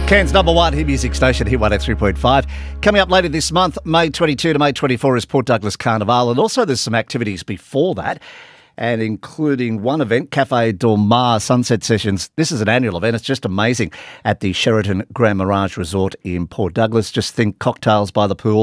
Cairns number one hit music station, Hit 103.5. Coming up later this month, May 22 to May 24 is Port Douglas Carnival, and also there's some activities before that, and including one event, Cafe Del Mar Sunset Sessions. This is an annual event. It's just amazing at the Sheraton Grand Mirage Resort in Port Douglas. Just think cocktails by the pool,